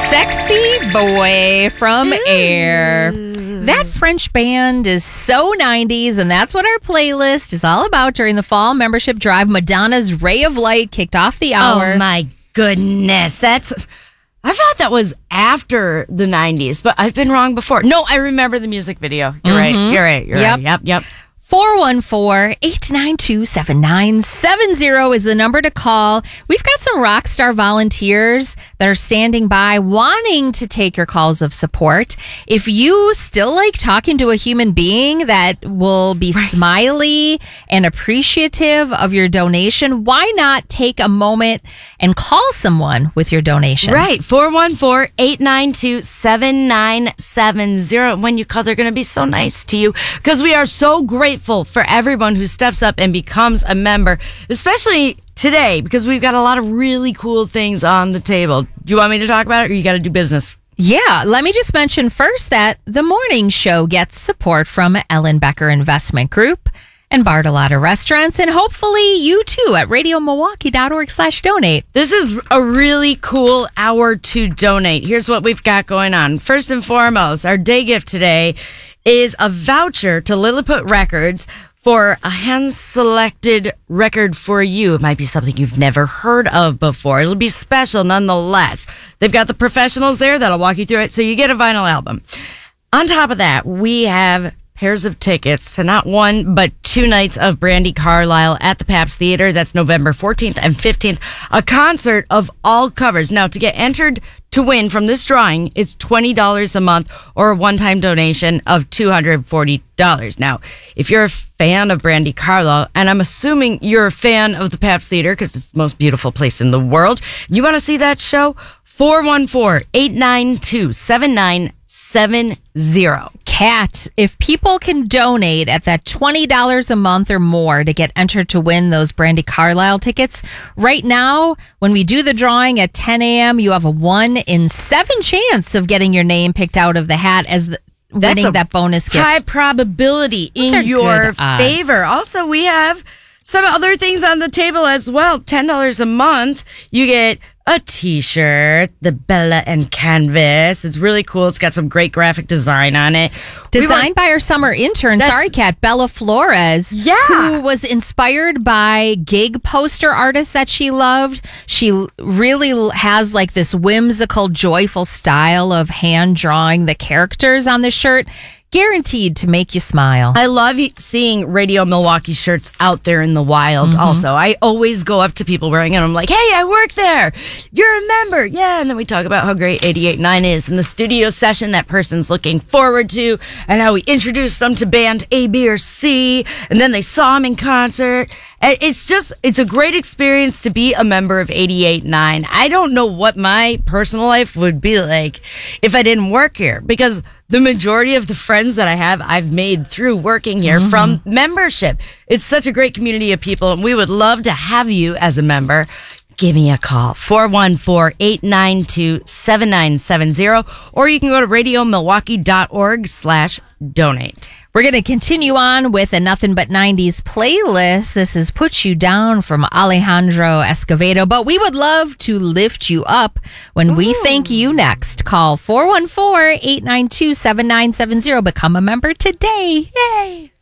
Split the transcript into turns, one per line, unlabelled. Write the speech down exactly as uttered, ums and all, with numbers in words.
Sexy Boy from Air. That French band is so nineties, and that's what our playlist is all about during the fall membership drive. Madonna's Ray of Light kicked off the hour.
Oh, my goodness. That's... I thought that was after the nineties, but I've been wrong before. No, I remember the music video. You're mm-hmm. right. You're right. You're
yep.
right. Yep. Yep.
four one four, eight nine two, seven nine seven zero is the number to call. We've got some rock star volunteers that are standing by wanting to take your calls of support. If you still like talking to a human being that will be right. smiley and appreciative of your donation, why not take a moment and call someone with your donation?
Right. four one four, eight nine two, seven nine seven zero. When you call, they're going to be so nice to you because we are so grateful for everyone who steps up and becomes a member, especially today, because we've got a lot of really cool things on the table. Do you want me to talk about it, or you got to do business?
Yeah, let me just mention first that the morning show gets support from Ellen Becker Investment Group and Bartolotta Restaurants, and hopefully you too at radio milwaukee dot org slash donate.
This is a really cool hour to donate. Here's what we've got going on. First and foremost, our day gift today is a voucher to Lilliput Records for a hand-selected record for you. It might be something you've never heard of before. It'll be special nonetheless. They've got the professionals there that'll walk you through it, so you get a vinyl album. On top of that, we have pairs of tickets to not one, but two nights of Brandi Carlile at the Pabst Theater. That's November fourteenth and fifteenth. A concert of all covers. Now, to get entered to win from this drawing, it's twenty dollars a month or a one-time donation of two hundred forty dollars. Now, if you're a fan of Brandi Carlile, and I'm assuming you're a fan of the Pabst Theater because it's the most beautiful place in the world, you want to see that show? four one four, eight nine two, seven nine seven zero.
Kat, if people can donate at that twenty dollars a month or more to get entered to win those Brandi Carlile tickets, right now, when we do the drawing at ten a.m., you have a one in seven chance of getting your name picked out of the hat as the, winning that bonus gift.
High probability in your favor. Also, we have some other things on the table as well. ten dollars a month, you get a t-shirt, the Bella and Canvas. It's really cool. It's got some great graphic design on it.
Designed we by our summer intern, sorry, Kat, Bella Flores,
yeah.
who was inspired by gig poster artists that she loved. She really has like this whimsical, joyful style of hand drawing the characters on the shirt. Guaranteed to make you smile.
I love seeing Radio Milwaukee shirts out there in the wild mm-hmm. also. I always go up to people wearing it. I'm like, hey, I work there. You're a member. Yeah. And then we talk about how great eighty-eight point nine is and the studio session that person's looking forward to and how we introduced them to band A, B, or C. And then they saw them in concert. It's just, it's a great experience to be a member of eighty-eight point nine. I don't know what my personal life would be like if I didn't work here, because the majority of the friends that I have, I've made through working here mm-hmm. from membership. It's such a great community of people, and we would love to have you as a member. Give me a call, four one four, eight nine two, seven nine seven zero, or you can go to radio milwaukee dot org slash donate.
We're going to continue on with a Nothing But nineties playlist. This is Put You Down from Alejandro Escovedo, but we would love to lift you up when Ooh. we thank you next. Call four one four, eight nine two, seven nine seven zero. Become a member today.
Yay!